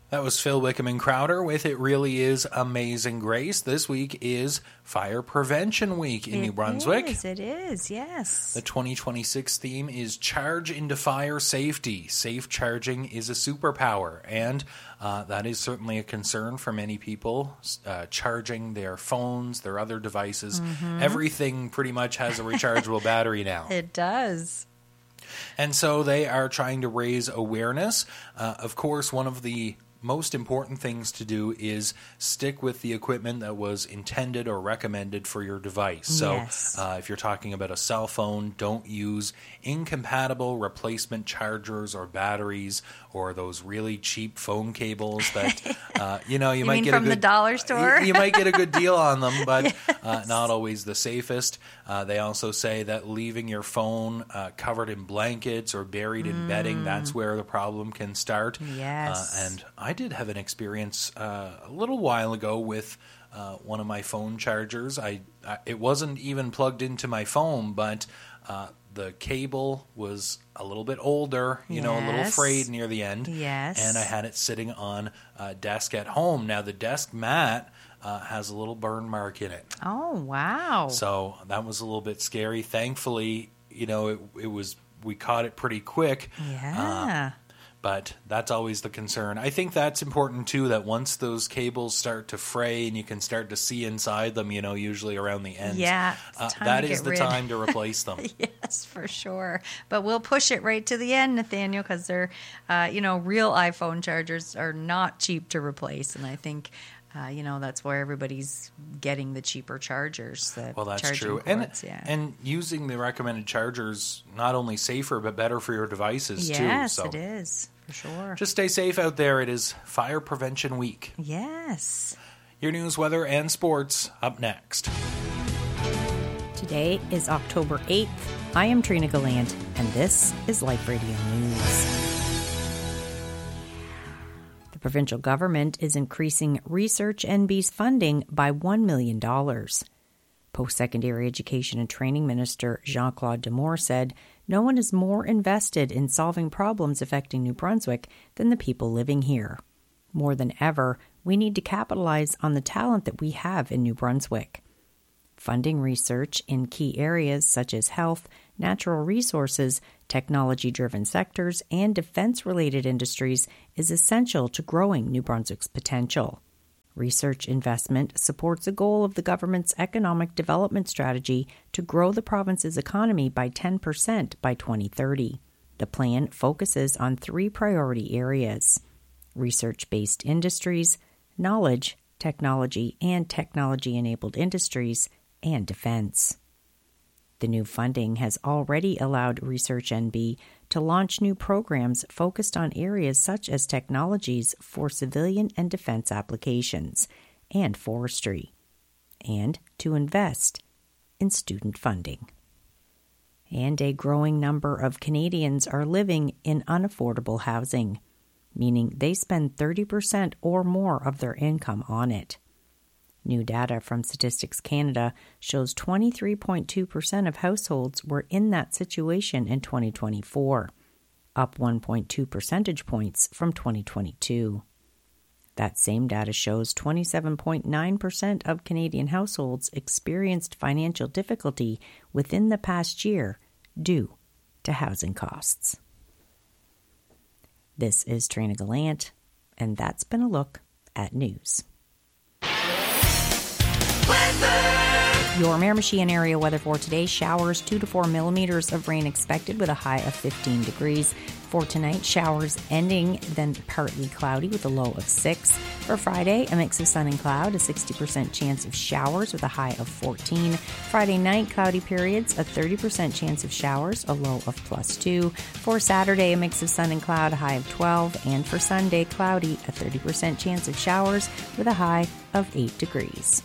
That was Phil Wickham and Crowder with It Really Is Amazing Grace. This week is Fire Prevention Week in New Brunswick. It is, yes. The 2026 theme is Charge into Fire Safety. Safe charging is a superpower, and that is certainly a concern for many people, charging their phones, their other devices. Mm-hmm. Everything pretty much has a rechargeable battery now. It does. And so they are trying to raise awareness. Of course, one of the most important things to do is stick with the equipment that was intended or recommended for your device. Yes. So if you're talking about a cell phone, don't use incompatible replacement chargers or batteries or those really cheap phone cables that, you might mean get from the dollar store? You might get a good deal on them, but Yes. not always the safest. They also say that leaving your phone covered in blankets or buried in bedding, that's where the problem can start. Yes. And I did have an experience a little while ago with one of my phone chargers. It wasn't even plugged into my phone, but the cable was a little bit older, a little frayed near the end. Yes. And I had it sitting on a desk at home. Now, the desk mat has a little burn mark in it. Oh, wow. So that was a little bit scary. Thankfully, we caught it pretty quick. Yeah. But that's always the concern. I think that's important, too, that once those cables start to fray and you can start to see inside them, usually around the ends, yeah, that is the time to replace them. Yes, for sure. But we'll push it right to the end, Nathaniel, because they're, real iPhone chargers are not cheap to replace. And I think, that's where everybody's getting the cheaper chargers. Well, that's true. Cords, and using the recommended chargers, not only safer, but better for your devices, too. Yes, so it is, for sure. Just stay safe out there. It is Fire Prevention Week. Yes. Your news, weather, and sports up next. Today is October 8th. I am Trina Gallant, and this is Life Radio News. The provincial government is increasing Research NB's funding by $1 million. Post-secondary education and training minister Jean-Claude Demore said, "No one is more invested in solving problems affecting New Brunswick than the people living here. More than ever, we need to capitalize on the talent that we have in New Brunswick. Funding research in key areas such as health, natural resources, technology-driven sectors, and defense-related industries is essential to growing New Brunswick's potential. Research investment supports a goal of the government's economic development strategy to grow the province's economy by 10% by 2030. The plan focuses on 3 priority areas: research-based industries, knowledge, technology, and technology-enabled industries, and defense. The new funding has already allowed Research NB to launch new programs focused on areas such as technologies for civilian and defense applications and forestry, and to invest in student funding. And a growing number of Canadians are living in unaffordable housing, meaning they spend 30% or more of their income on it. New data from Statistics Canada shows 23.2% of households were in that situation in 2024, up 1.2 percentage points from 2022. That same data shows 27.9% of Canadian households experienced financial difficulty within the past year due to housing costs. This is Trina Gallant, and that's been a look at news. Your Miramichi and area weather for today: showers, 2 to 4 millimeters of rain expected with a high of 15 degrees. For tonight, showers ending, then partly cloudy with a low of 6. For Friday, a mix of sun and cloud, a 60% chance of showers with a high of 14. Friday night, cloudy periods, a 30% chance of showers, a low of +2. For Saturday, a mix of sun and cloud, a high of 12. And for Sunday, cloudy, a 30% chance of showers with a high of 8 degrees.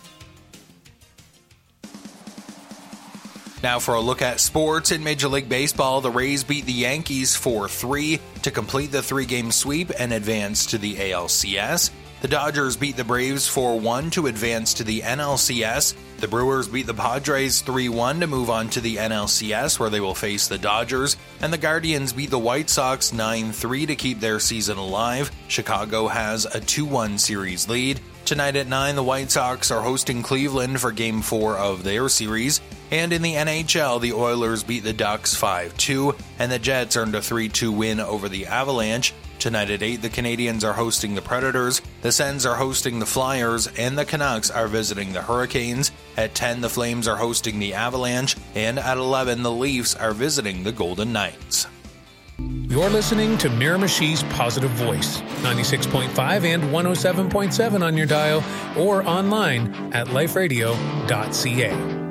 Now for a look at sports in Major League Baseball, the Rays beat the Yankees 4-3 to complete the 3-game sweep and advance to the ALCS. The The Dodgers beat the Braves 4-1 to advance to the NLCS. The Brewers beat the Padres 3-1 to move on to the NLCS, where they will face the Dodgers. And the Guardians beat the White Sox 9-3 to keep their season alive. Chicago has a 2-1 series lead. Tonight at 9, the White Sox are hosting Cleveland for Game 4 of their series. And in the NHL, the Oilers beat the Ducks 5-2, and the Jets earned a 3-2 win over the Avalanche. Tonight at 8, the Canadiens are hosting the Predators, the Sens are hosting the Flyers, and the Canucks are visiting the Hurricanes. At 10, the Flames are hosting the Avalanche, and at 11, the Leafs are visiting the Golden Knights. You're listening to Miramichi's Positive Voice, 96.5 and 107.7 on your dial, or online at liferadio.ca.